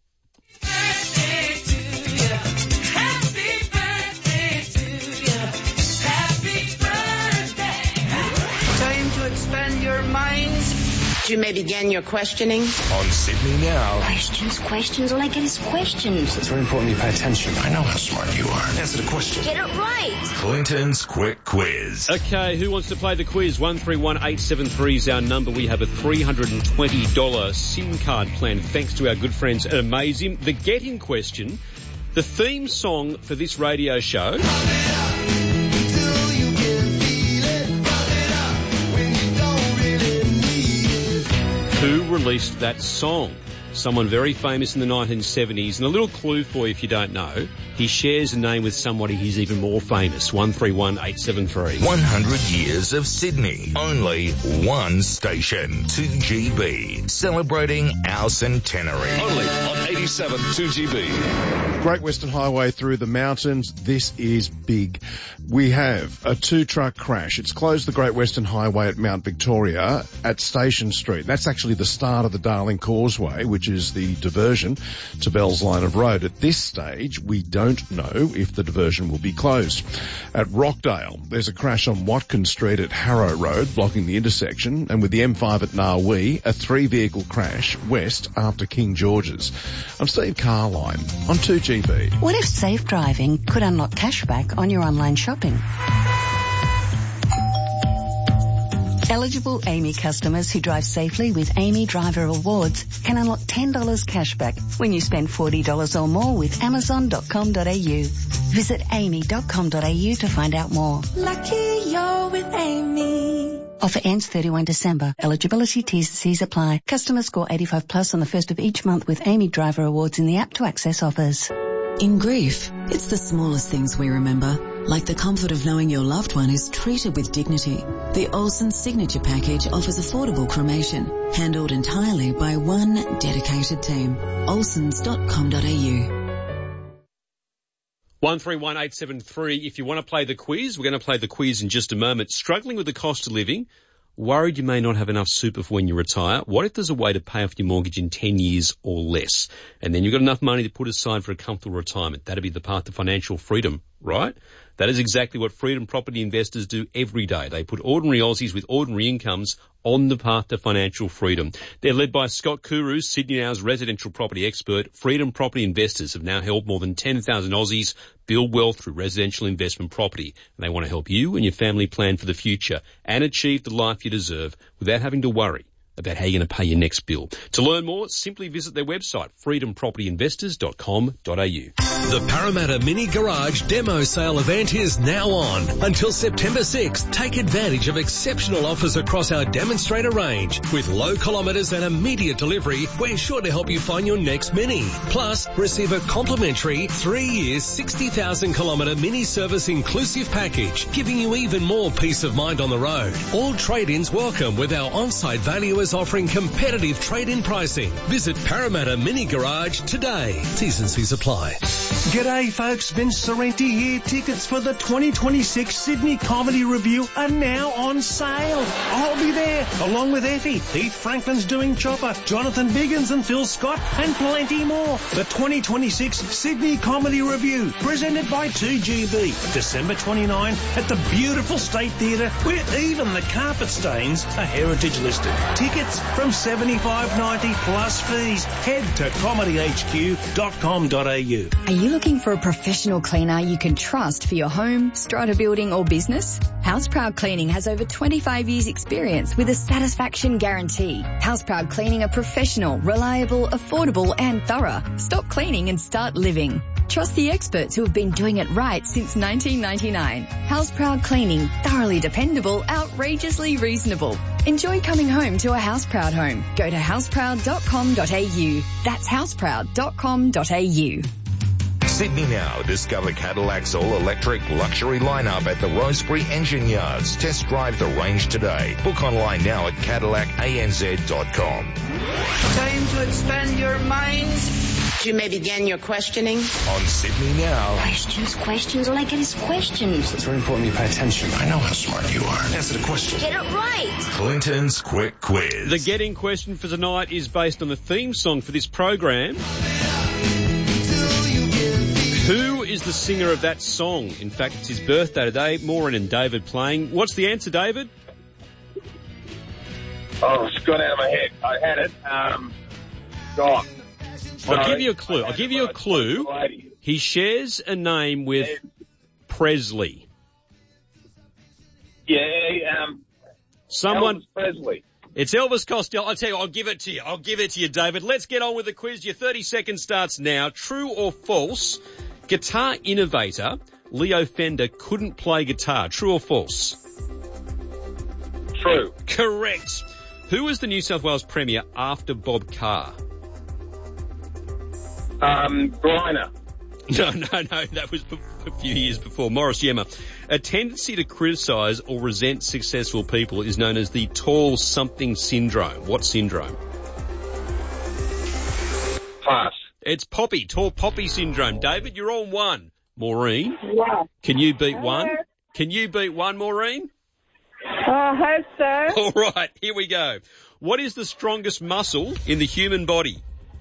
Time to expand your minds. You may begin your questioning. On Sydney Now. Questions. All I get is questions. It's very important you pay attention. I know how smart you are. Answer the question. Get it right. Clinton's Quick Quiz. Okay, who wants to play the quiz? 131873 is our number. We have a $320 SIM card plan thanks to our good friends at Amazim. The get-in question, the theme song for this radio show. Who released that song? Someone very famous in the 1970s. And a little clue for you if you don't know, he shares a name with somebody who's even more famous. 131873. 100 years of Sydney. Only one station. 2GB. Celebrating our centenary. Only on 87 2GB. Great Western Highway through the mountains. This is big. We have a 2-truck crash. It's closed the Great Western Highway at Mount Victoria at Station Street. That's actually the start of the Darling Causeway, which is the diversion to Bell's Line of Road. At this stage, we don't know if the diversion will be closed. At Rockdale, there's a crash on Watkins Street at Harrow Road, blocking the intersection, and with the M5 at Narwee, a 3-vehicle crash west after King George's. I'm Steve Carline on 2GB. What if safe driving could unlock cashback on your online shopping? Eligible Amy customers who drive safely with Amy Driver Awards can unlock $10 cashback when you spend $40 or more with Amazon.com.au. Visit amy.com.au to find out more. Lucky you're with Amy. Offer ends 31 December. Eligibility T's and C's apply. Customers score 85 plus on the first of each month with Amy Driver Awards in the app to access offers. In grief, it's the smallest things we remember, like the comfort of knowing your loved one is treated with dignity. The Olsen Signature Package offers affordable cremation, handled entirely by one dedicated team. Olsens.com.au. 131873. If you want to play the quiz, we're going to play the quiz in just a moment. Struggling with the cost of living? Worried you may not have enough super for when you retire? What if there's a way to pay off your mortgage in 10 years or less? And then you've got enough money to put aside for a comfortable retirement. That'd be the path to financial freedom, right? That is exactly what Freedom Property Investors do every day. They put ordinary Aussies with ordinary incomes on the path to financial freedom. They're led by Scott Kuru, Sydney Now's residential property expert. Freedom Property Investors have now helped more than 10,000 Aussies build wealth through residential investment property. And they want to help you and your family plan for the future and achieve the life you deserve without having to worry about how you're going to pay your next bill. To learn more, simply visit their website, freedompropertyinvestors.com.au. The Parramatta Mini Garage Demo Sale event is now on. Until September 6th, take advantage of exceptional offers across our demonstrator range. With low kilometres and immediate delivery, we're sure to help you find your next Mini. Plus, receive a complimentary 3-year, 60,000 kilometre mini service inclusive package, giving you even more peace of mind on the road. All trade-ins welcome with our on-site valuers offering competitive trade-in pricing. Visit Parramatta Mini Garage today. T's and C's apply. G'day folks, Vince Sorrenti here. Tickets for the 2026 Sydney Comedy Review are now on sale. I'll be there, along with Effie, Heath Franklin's doing Chopper, Jonathan Biggins and Phil Scott, and plenty more. The 2026 Sydney Comedy Review, presented by 2GB, December 29 at the beautiful State Theatre, where even the carpet stains are heritage listed. Tickets tickets from $75.90 plus fees. Head to comedyhq.com.au. Are you looking for a professional cleaner you can trust for your home, strata building or business? Houseproud Cleaning has over 25 years experience with a satisfaction guarantee. Houseproud Cleaning are professional, reliable, affordable and thorough. Stop cleaning and start living. Trust the experts who have been doing it right since 1999. Houseproud Cleaning, thoroughly dependable, outrageously reasonable. Enjoy coming home to a Houseproud home. Go to houseproud.com.au. That's houseproud.com.au. Sydney Now. Discover Cadillac's all-electric luxury lineup at the Rosebery Engine Yards. Test drive the range today. Book online now at CadillacANZ.com. Time to expand your minds. You may begin your questioning. On Sydney Now. Questions like it is questions. It's very important you pay attention. I know how smart you are. Answer the question. Get it right. Clinton's Quick Quiz. The getting question for tonight is based on the theme song for this program. Who is the singer of that song? In fact, it's his birthday today. Maureen and David playing. What's the answer, David? Oh, it's gone out of my head. I had it. God. I'll give you a clue. He shares a name with Presley. Yeah, someone. Elvis Presley. It's Elvis Costello. I'll tell you, I'll give it to you, David. Let's get on with the quiz. Your 30 seconds starts now. True or false? Guitar innovator Leo Fender couldn't play guitar. True or false? True. Correct. Who was the New South Wales Premier after Bob Carr? Griner. No, that was a few years before. Morris Yemmer. A tendency to criticise or resent successful people is known as the tall something syndrome. What syndrome? Pass. It's tall poppy syndrome. David, you're on one. Maureen? Yeah. Can you beat one? Can you beat one, Maureen? I hope so. All right, here we go. What is the strongest muscle in the human body?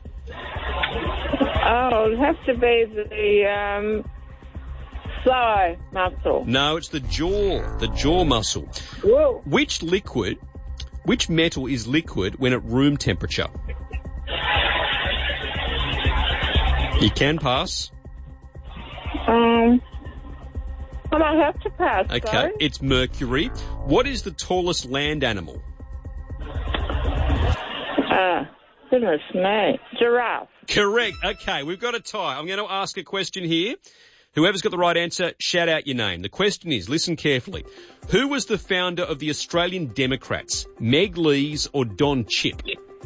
Oh, it has to be the thigh muscle. No, it's the jaw muscle. Whoa. Which metal is liquid when at room temperature? You can pass. I might have to pass. Okay, though. It's mercury. What is the tallest land animal? Goodness me. Giraffe. Correct. Okay, we've got a tie. I'm going to ask a question here. Whoever's got the right answer, shout out your name. The question is, listen carefully. Who was the founder of the Australian Democrats? Meg Lees or Don Chipp?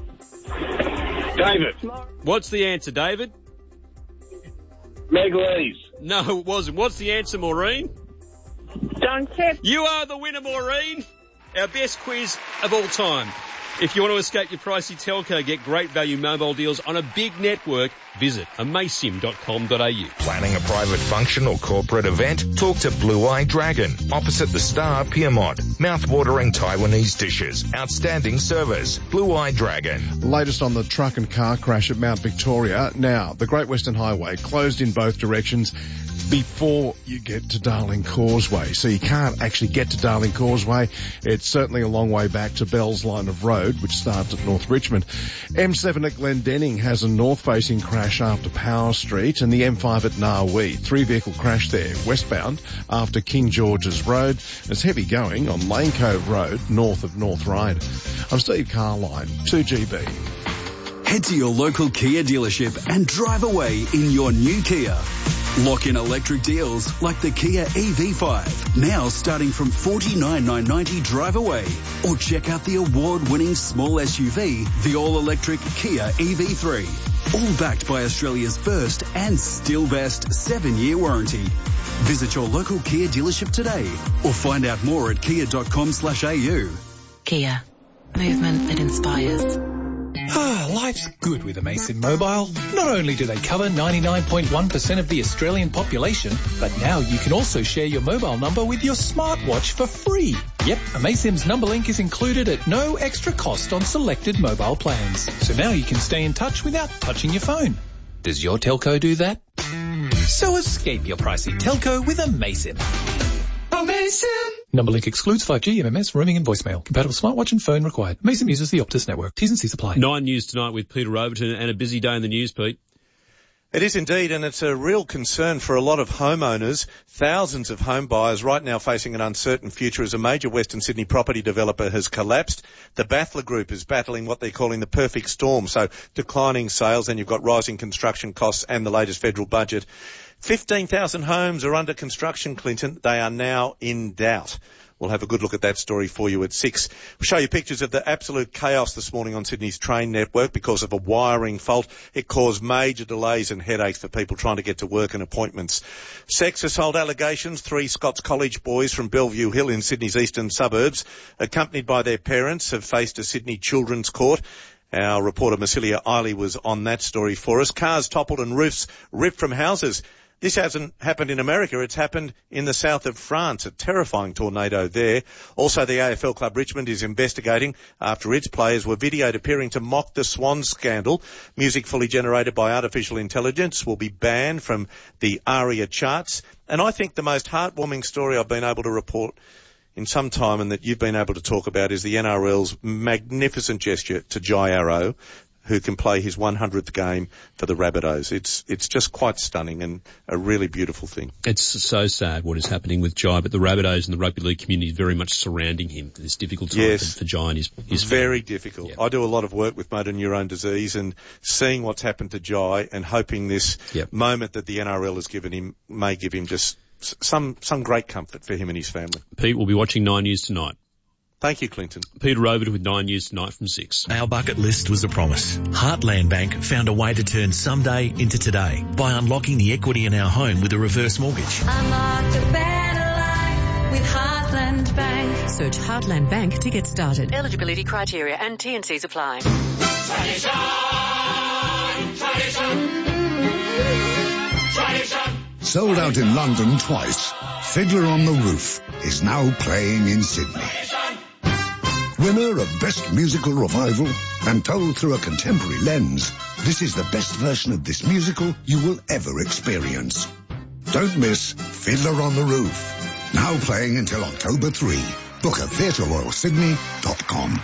David. What's the answer, David? Meg Lees. No, it wasn't. What's the answer, Maureen? Don Chipp. You are the winner, Maureen. Our best quiz of all time. If you want to escape your pricey telco, get great value mobile deals on a big network, visit amaysim.com.au. Planning a private function or corporate event? Talk to Blue Eye Dragon. Opposite the Star, Pyrmont. Mouth-watering Taiwanese dishes. Outstanding service. Blue Eye Dragon. Latest on the truck and car crash at Mount Victoria. Now, the Great Western Highway closed in both directions before you get to Darling Causeway. So you can't actually get to Darling Causeway. It's certainly a long way back to Bell's Line of Road, which starts at North Richmond. M7 at Glendenning has a north-facing crash after Power Street, and the M5 at Narwee. 3-vehicle crash there, westbound after King George's Road. There's heavy going on Lane Cove Road, north of North Ryde. I'm Steve Carline, 2GB. Head to your local Kia dealership and drive away in your new Kia. Lock in electric deals like the Kia EV5, now starting from $49,990 drive away. Or check out the award-winning small SUV, the all-electric Kia EV3. All backed by Australia's first and still best 7-year warranty. Visit your local Kia dealership today or find out more at kia.com/au. Kia. Movement that inspires. Life's good with Amaysim Mobile. Not only do they cover 99.1% of the Australian population, but now you can also share your mobile number with your smartwatch for free. Yep, Amaysim's number link is included at no extra cost on selected mobile plans. So now you can stay in touch without touching your phone. Does your telco do that? So escape your pricey telco with Amaysim. Amazing. Number link excludes 5G, MMS, roaming and voicemail. Compatible smartwatch and phone required. Amazing uses the Optus network. T's and C's apply. 9 News tonight with Peter Overton, and a busy day in the news, Pete. It is indeed, and it's a real concern for a lot of homeowners. Thousands of home buyers right now facing an uncertain future as a major Western Sydney property developer has collapsed. The Battler Group is battling what they're calling the perfect storm, so declining sales, and you've got rising construction costs and the latest federal budget. 15,000 homes are under construction, Clinton. They are now in doubt. We'll have a good look at that story for you at 6. We'll show you pictures of the absolute chaos this morning on Sydney's train network because of a wiring fault. It caused major delays and headaches for people trying to get to work and appointments. Sex assault allegations. 3 Scots College boys from Bellevue Hill in Sydney's eastern suburbs, accompanied by their parents, have faced a Sydney Children's Court. Our reporter Massilia Eiley was on that story for us. Cars toppled and roofs ripped from houses. This hasn't happened in America, it's happened in the south of France, a terrifying tornado there. Also, the AFL Club Richmond is investigating after its players were videoed appearing to mock the Swans scandal. Music fully generated by artificial intelligence will be banned from the ARIA charts. And I think the most heartwarming story I've been able to report in some time and that you've been able to talk about is the NRL's magnificent gesture to Jai Arrow, who can play his 100th game for the Rabbitohs. It's just quite stunning and a really beautiful thing. It's so sad what is happening with Jai, but the Rabbitohs and the rugby league community is very much surrounding him for this difficult time for Jai and his family. Very difficult. Yeah. I do a lot of work with motor neurone disease, and seeing what's happened to Jai and hoping this moment that the NRL has given him may give him just some great comfort for him and his family. Pete will be watching 9 News tonight. Thank you, Clinton. Peter Overton with 9 News tonight from 6. Our bucket list was a promise. Heartland Bank found a way to turn someday into today by unlocking the equity in our home with a reverse mortgage. Unlock a better life with Heartland Bank. Search Heartland Bank to get started. Eligibility criteria and T&Cs apply. Tradition. Sold out in London twice, Fiddler on the Roof is now playing in Sydney. Winner of Best Musical Revival and told through a contemporary lens, this is the best version of this musical you will ever experience. Don't miss Fiddler on the Roof, now playing until October 3. Book at theatreroyalsydney.com.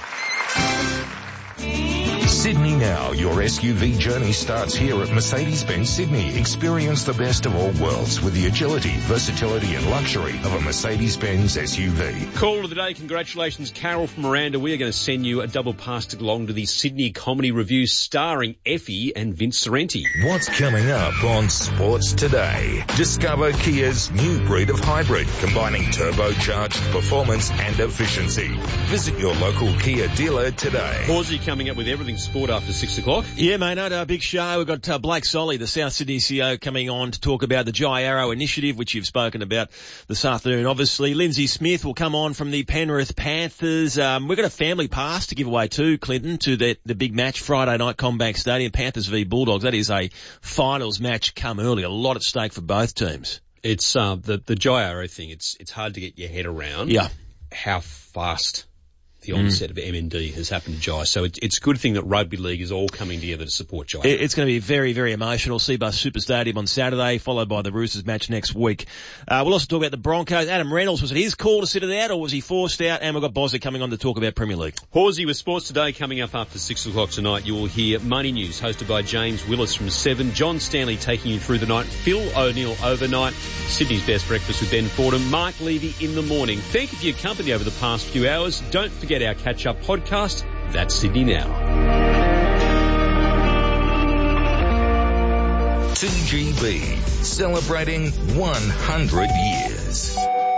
Sydney Now, your SUV journey starts here at Mercedes-Benz Sydney. Experience the best of all worlds with the agility, versatility and luxury of a Mercedes-Benz SUV. Call of the day. Congratulations, Carol from Miranda. We are going to send you a double pass to along to the Sydney Comedy Review starring Effie and Vince Sorrenti. What's coming up on Sports Today? Discover Kia's new breed of hybrid, combining turbocharged performance and efficiency. Visit your local Kia dealer today. Horsey coming up with everything sport after 6 o'clock. Yeah, mate, no, big show. We've got Blake Solly, the South Sydney CEO, coming on to talk about the Jai Arrow initiative, which you've spoken about this afternoon, obviously. Lindsay Smith will come on from the Penrith Panthers. We've got a family pass to give away too, Clinton, to the big match Friday night, CommBank Stadium, Panthers v Bulldogs. That is a finals match come early. A lot at stake for both teams. It's the Jai Arrow thing. It's hard to get your head around. Yeah. How fast the onset of MND has happened to Jai. So it's a good thing that Rugby League is all coming together to support Jai. It's going to be very, very emotional. Seabus Super Stadium on Saturday, followed by the Roosters match next week. We'll also talk about the Broncos. Adam Reynolds, was it his call to sit it out or was he forced out? And we've got Boswick coming on to talk about Premier League. Horsey with Sports Today coming up after 6 o'clock tonight. You will hear Money News hosted by James Willis from 7. John Stanley taking you through the night. Phil O'Neill overnight. Sydney's Best Breakfast with Ben Fordham. Mark Levy in the morning. Thank you for your company over the past few hours. Don't forget our catch-up podcast. That's Sydney Now. 2GB, celebrating 100 years.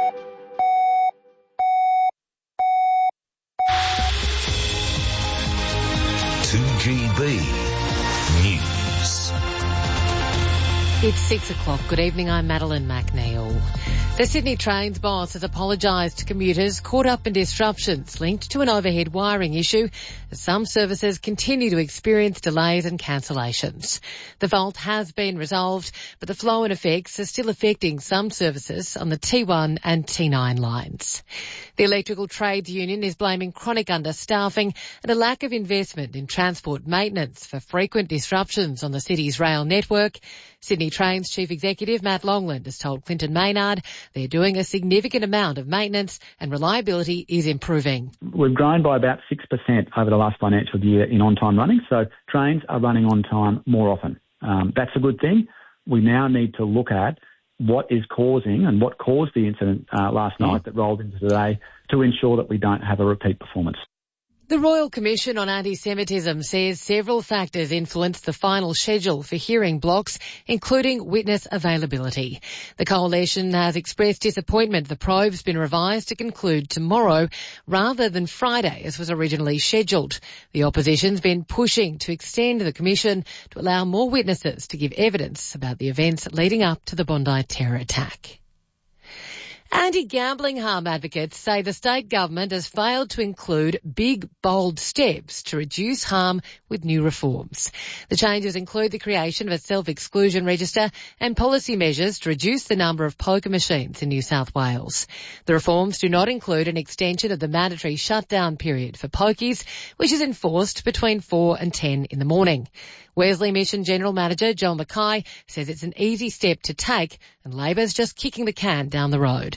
News. It's 6 o'clock. Good evening. I'm Madeline McNeil. The Sydney Trains boss has apologised to commuters caught up in disruptions linked to an overhead wiring issue as some services continue to experience delays and cancellations. The fault has been resolved, but the flow and effects are still affecting some services on the T1 and T9 lines. The Electrical Trades Union is blaming chronic understaffing and a lack of investment in transport maintenance for frequent disruptions on the city's rail network. Sydney Trains Chief Executive Matt Longland has told Clinton Maynard they're doing a significant amount of maintenance and reliability is improving. We've grown by about 6% over the last financial year in on-time running, so trains are running on time more often. That's a good thing. We now need to look at what is causing and what caused the incident last night that rolled into today to ensure that we don't have a repeat performance. The Royal Commission on Anti-Semitism says several factors influenced the final schedule for hearing blocks, including witness availability. The coalition has expressed disappointment the probe's been revised to conclude tomorrow rather than Friday, as was originally scheduled. The opposition's been pushing to extend the commission to allow more witnesses to give evidence about the events leading up to the Bondi terror attack. Anti-gambling harm advocates say the state government has failed to include big, bold steps to reduce harm with new reforms. The changes include the creation of a self-exclusion register and policy measures to reduce the number of poker machines in New South Wales. The reforms do not include an extension of the mandatory shutdown period for pokies, which is enforced between 4 and 10 in the morning. Wesley Mission General Manager Joel Mackay says it's an easy step to take and Labor's just kicking the can down the road.